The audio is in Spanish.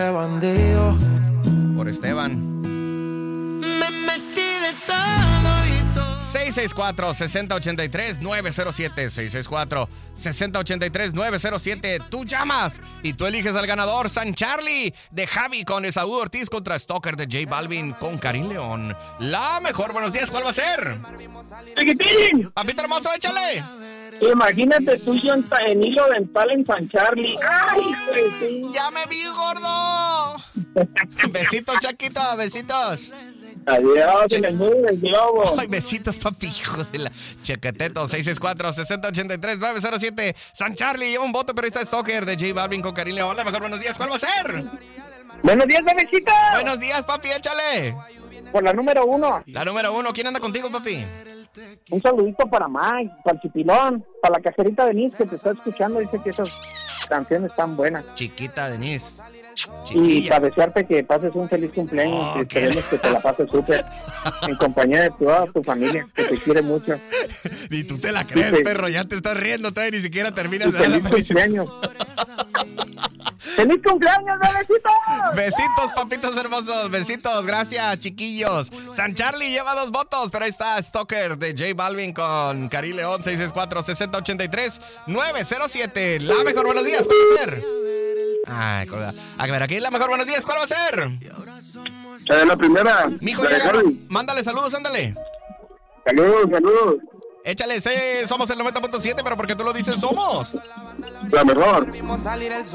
bandido. Por Esteban. Me metí de todo y todo. 664-6083-907. 664-6083-907. Tú llamas y tú eliges al ganador. San Charlie de Javi con Esaú Ortiz contra Stalker de J Balvin con Karim León. La mejor. Buenos días. ¿Cuál va a ser? ¡Chiquitín! Papito hermoso, échale. Imagínate tú en hilo dental en San Charlie. ¡Ay, sí! ¡Ya me vi, gordo! Besitos, Chaquito, besitos. Adiós, en el mundo del globo. Ay, besitos, papi, hijo de la Chacateto. 664-6083-907. San Charlie lleva un voto, pero ahí está Stalker de J Balvin con Karim León. Hola, mejor buenos días. ¿Cuál va a ser? Buenos días, bebecita. Buenos días, papi, échale. Por la número 1. La número 1. ¿Quién anda contigo, papi? Un saludito para Mike, para el Chipilón, para la cajerita Denise que te está escuchando. Dice que esas canciones están buenas. Chiquita Denise. Y Chiquilla. para desearte que pases un feliz cumpleaños, que esperemos que te la pases súper en compañía de toda tu familia, que te quiere mucho. Ni tú te la crees, Sí. perro. Ya te estás riendo, todavía ni siquiera terminas Y de dar la feliz felicidad. cumpleaños. ¡Feliz cumpleaños, bebecito! Besitos, papitos hermosos. Besitos, gracias, chiquillos. San Charlie lleva 2 votos, pero ahí está Stalker de J Balvin con Karim León. 664-6083-907. La mejor, buenos días, ¿cuál va a ser? Ay, a ver, aquí la mejor, buenos días, ¿cuál va a ser? La primera. Mijo, ya, mándale saludos, ándale. Saludos, saludos. Échale, somos el 90.7, pero porque tú lo dices, somos La mejor. Vimos salir el